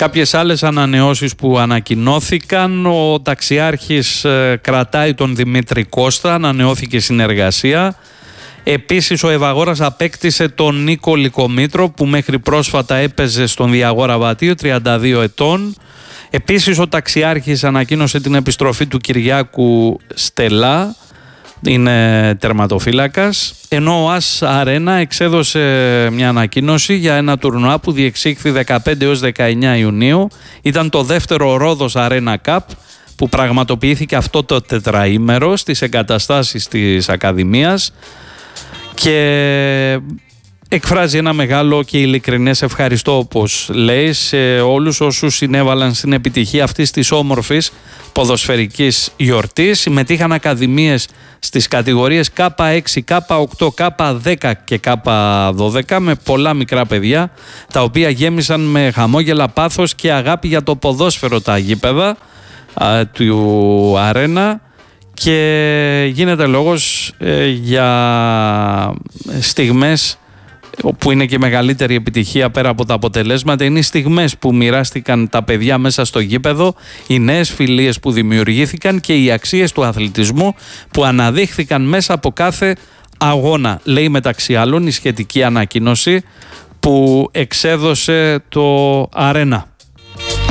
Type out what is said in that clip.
Κάποιες άλλες ανανεώσεις που ανακοινώθηκαν: ο ταξιάρχης κρατάει τον Δημήτρη Κώστα, ανανεώθηκε συνεργασία. Επίσης ο Ευαγόρας απέκτησε τον Νίκο Λυκομήτρο που μέχρι πρόσφατα έπαιζε στον Διαγόρα Βατίου, 32 ετών. Επίσης ο ταξιάρχης ανακοίνωσε την επιστροφή του Κυριάκου Στελά, είναι τερματοφύλακας, ενώ ο ΑΣ Αρένα εξέδωσε μια ανακοίνωση για ένα τουρνουά που διεξήχθη 15 έως 19 Ιουνίου. Ήταν το δεύτερο Ρόδος Αρένα Cup που πραγματοποιήθηκε αυτό το τετραήμερο στις εγκαταστάσεις της Ακαδημίας και εκφράζει ένα μεγάλο και ειλικρινές ευχαριστώ, όπως λέει, σε όλους όσους συνέβαλαν στην επιτυχία αυτής της όμορφης ποδοσφαιρικής γιορτής. Συμμετείχαν ακαδημίες στις κατηγορίες K6, K8, K10 και K12 με πολλά μικρά παιδιά, τα οποία γέμισαν με χαμόγελα, πάθος και αγάπη για το ποδόσφαιρο τα γήπεδα του Αρένα. Και γίνεται λόγος για στιγμές που είναι και μεγαλύτερη επιτυχία πέρα από τα αποτελέσματα. Είναι οι στιγμές που μοιράστηκαν τα παιδιά μέσα στο γήπεδο, οι νέες φιλίες που δημιουργήθηκαν και οι αξίες του αθλητισμού που αναδείχθηκαν μέσα από κάθε αγώνα, λέει μεταξύ άλλων η σχετική ανακοίνωση που εξέδωσε το Αρένα.